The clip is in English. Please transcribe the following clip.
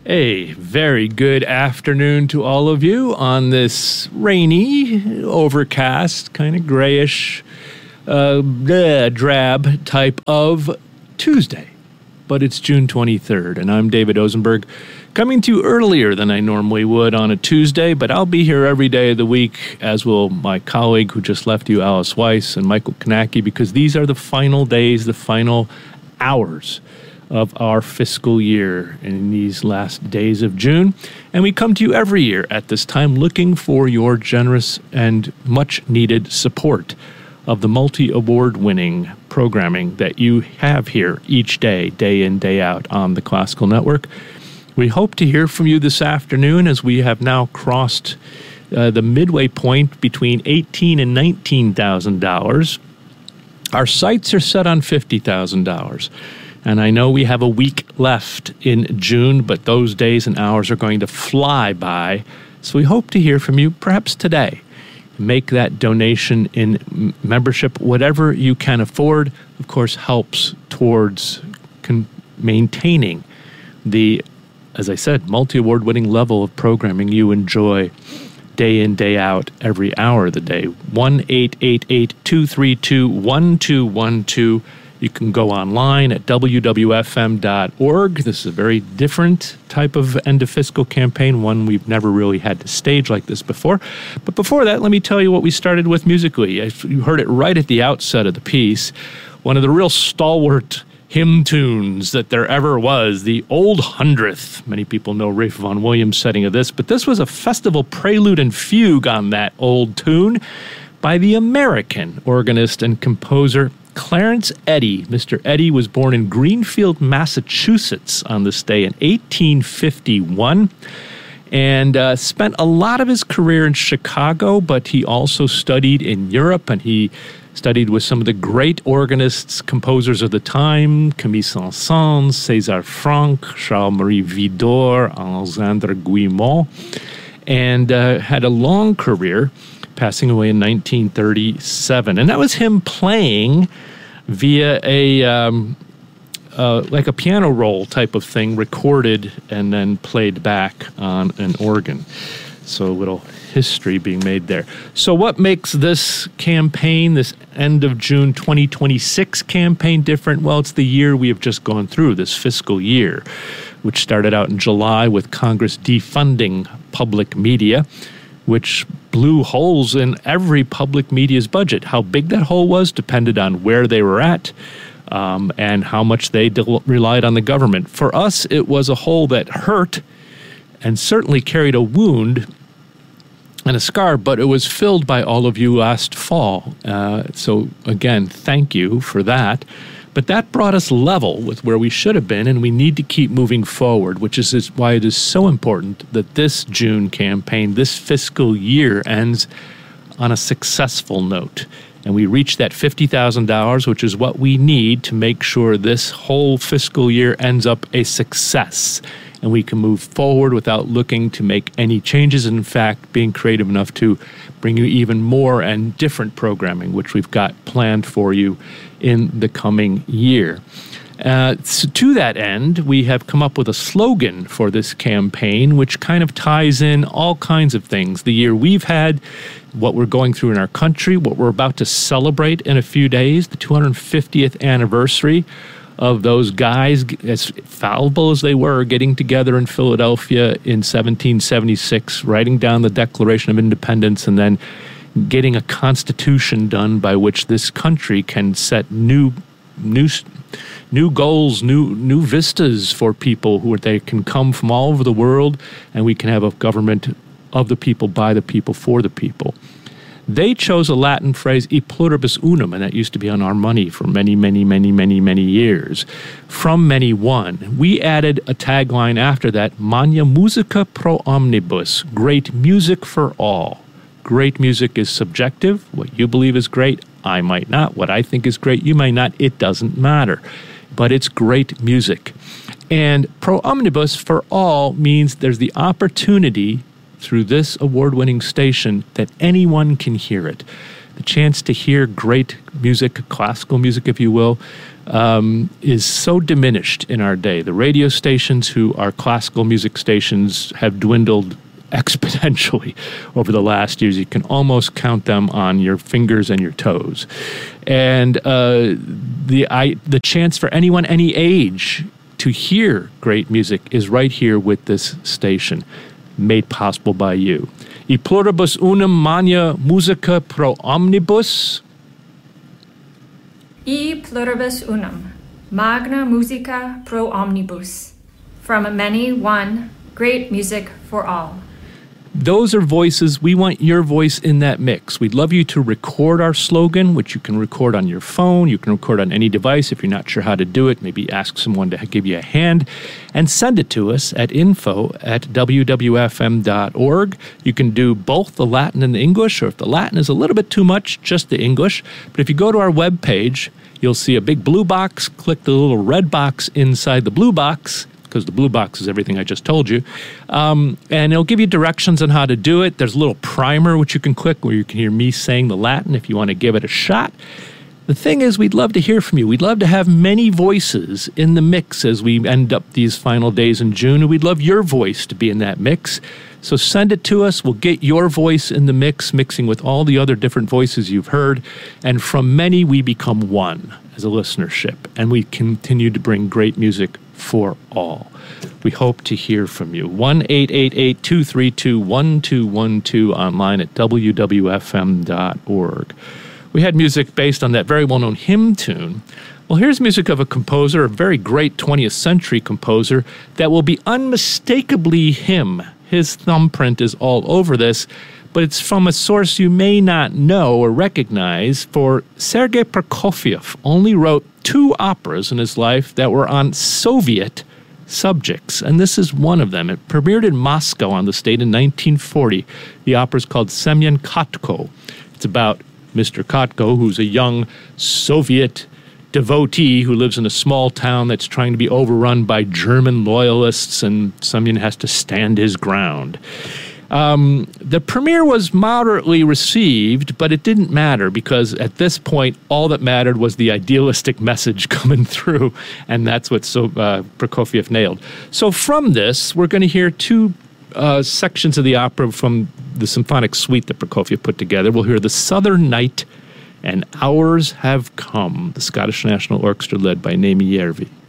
A very good afternoon to all of you on this rainy, overcast, kind of grayish, drab type of Tuesday. But it's June 23rd, and I'm David Ozenberg, coming to you earlier than I normally would on a Tuesday, but I'll be here every day of the week, as will my colleague who just left you, Alice Weiss, and Michael Kanacki, because these are the final days, the final hours of our fiscal year in these last days of June. And we come to you every year at this time looking for your generous and much-needed support of the multi-award-winning programming that you have here each day, day in, day out on the Classical Network. We hope to hear from you this afternoon as we have now crossed the midway point between $18,000 and $19,000. Our sights are set on $50,000. And I know we have a week left in June, but those days and hours are going to fly by. So we hope to hear from you perhaps today. Make that donation in membership. Whatever you can afford, of course, helps towards maintaining the, as I said, multi-award-winning level of programming you enjoy day in, day out, every hour of the day. 1-888-232-1212. You can go online at wwfm.org. This is a very different type of end-of-fiscal campaign, one we've never really had to stage like this before. But before that, let me tell you what we started with musically. You heard it right at the outset of the piece. One of the real stalwart hymn tunes that there ever was, the Old Hundredth. Many people know Ralph Vaughan Williams' setting of this, but this was a festival prelude and fugue on that old tune by the American organist and composer Clarence Eddy. Mr. Eddy was born in Greenfield, Massachusetts on this day in 1851 and spent a lot of his career in Chicago, but he also studied in Europe, and he studied with some of the great organists, composers of the time, Camille Saint-Saëns, César Franck, Charles-Marie Widor, Alexandre Guillemot, and had a long career, passing away in 1937. And that was him playing via like a piano roll type of thing, recorded and then played back on an organ. So a little history being made there. So what makes this campaign, this end of June 2026 campaign different? Well, it's the year we have just gone through, this fiscal year, which started out in July with Congress defunding public media, which blew holes in every public media's budget. How big that hole was depended on where they were at and how much they relied on the government. For us, it was a hole that hurt and certainly carried a wound and a scar, but it was filled by all of you last fall. So again, thank you for that. But that brought us level with where we should have been, and we need to keep moving forward, which is why it is so important that this June campaign, this fiscal year, ends on a successful note. And we reach that $50,000, which is what we need to make sure this whole fiscal year ends up a success. And we can move forward without looking to make any changes. In fact, being creative enough to bring you even more and different programming, which we've got planned for you in the coming year. So to that end, we have come up with a slogan for this campaign, which kind of ties in all kinds of things. The year we've had, what we're going through in our country, what we're about to celebrate in a few days, the 250th anniversary of those guys, as fallible as they were, getting together in Philadelphia in 1776, writing down the Declaration of Independence, and then getting a constitution done by which this country can set new goals, new vistas for people who they can come from all over the world, and we can have a government of the people, by the people, for the people. They chose a Latin phrase, e pluribus unum, and that used to be on our money for many, many, many, many, many years. From many, one. We added a tagline after that, Magna Musica pro omnibus, great music for all. Great music is subjective. What you believe is great, I might not. What I think is great, you might not. It doesn't matter. But it's great music. And pro omnibus for all means there's the opportunity through this award-winning station that anyone can hear it. The chance to hear great music, classical music, if you will, is so diminished in our day. The radio stations who are classical music stations have dwindled exponentially over the last years. You can almost count them on your fingers and your toes. And the chance for anyone, any age, to hear great music is right here with this station, made possible by you. E pluribus unum magna musica pro omnibus. E pluribus unum magna musica pro omnibus. From many one, great music for all. Those are voices. We want your voice in that mix. We'd love you to record our slogan, which you can record on your phone. You can record on any device if you're not sure how to do it. Maybe ask someone to give you a hand and send it to us at info@wwfm.org. You can do both the Latin and the English, or if the Latin is a little bit too much, just the English. But if you go to our webpage, you'll see a big blue box. Click the little red box inside the blue box, because the blue box is everything I just told you. And it'll give you directions on how to do it. There's a little primer which you can click where you can hear me saying the Latin if you want to give it a shot. The thing is, we'd love to hear from you. We'd love to have many voices in the mix as we end up these final days in June, and we'd love your voice to be in that mix. So send it to us. We'll get your voice in the mix, mixing with all the other different voices you've heard. And from many, we become one as a listenership, and we continue to bring great music for all. We hope to hear from you. 1-888-232-1212 online at wwfm.org. We had music based on that very well-known hymn tune. Well, here's music of a composer, a very great 20th century composer, that will be unmistakably him. His thumbprint is all over this, but it's from a source you may not know or recognize, for Sergei Prokofiev only wrote 2 operas in his life that were on Soviet subjects, and this is one of them. It premiered in Moscow on the stage in 1940. The opera is called Semyon Kotko. It's about Mr. Kotko, who's a young Soviet devotee who lives in a small town that's trying to be overrun by German loyalists, and Semyon has to stand his ground. The premiere was moderately received, but it didn't matter, because at this point, all that mattered was the idealistic message coming through, and that's what Prokofiev nailed. So from this, we're going to hear 2 sections of the opera from the symphonic suite that Prokofiev put together. We'll hear The Southern Night and Hours Have Come, the Scottish National Orchestra led by Naomi Järvi.